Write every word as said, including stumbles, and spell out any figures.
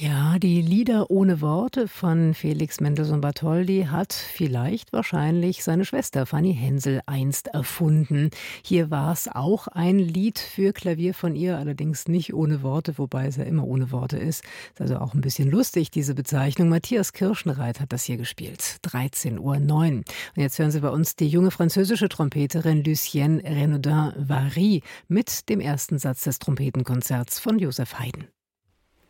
Ja, die Lieder ohne Worte von Felix Mendelssohn Bartholdy hat vielleicht wahrscheinlich seine Schwester Fanny Hensel einst erfunden. Hier war es auch ein Lied für Klavier von ihr, allerdings nicht ohne Worte, wobei es ja immer ohne Worte ist. Ist also auch ein bisschen lustig, diese Bezeichnung. Matthias Kirschenreit hat das hier gespielt. dreizehn Uhr neun. Und jetzt hören Sie bei uns die junge französische Trompeterin Lucienne Renaudin-Vary mit dem ersten Satz des Trompetenkonzerts von Joseph Haydn.